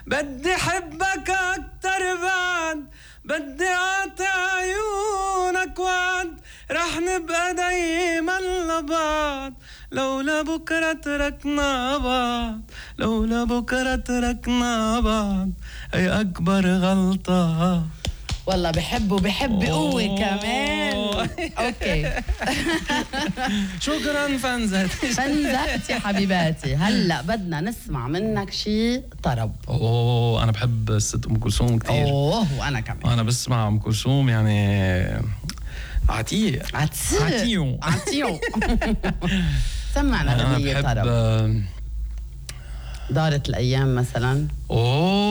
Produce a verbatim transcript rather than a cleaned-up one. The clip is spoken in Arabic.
بدي حبك أكتر بعد، بدي أعطي عيونك وعد، رح نبقى دايما لبعض، لولا بكرة تركنا بعض، لولا بكرة تركنا بعض، أي أكبر غلطة. والله بحب وبحب بقوة كمان. اوكي شكرا فنزتي فنزتي حبيباتي. هلا بدنا نسمع منك شي طرب. اوه انا بحب الست ام كلثوم كثير. اوه وانا كمان. انا بسمع ام كلثوم يعني عتيق عتيق عتيو عتيو. سمعنا اغنية طرب. بحب دارت الايام مثلا. اوه